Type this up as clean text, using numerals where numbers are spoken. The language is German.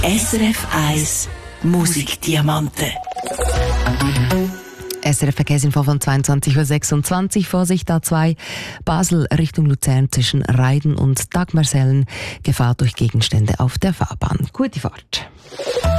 SRF 1 Musikdiamanten. SRF Verkehrsinfo von 22.26 Uhr. Vorsicht A2 Basel Richtung Luzern zwischen Reiden und Dagmersellen. Gefahr durch Gegenstände auf der Fahrbahn. Gute Fahrt.